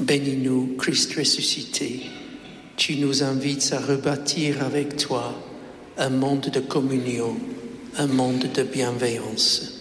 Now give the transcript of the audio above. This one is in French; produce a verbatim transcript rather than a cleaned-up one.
Bénis-nous, Christ ressuscité. Tu nous invites à rebâtir avec toi un monde de communion, un monde de bienveillance.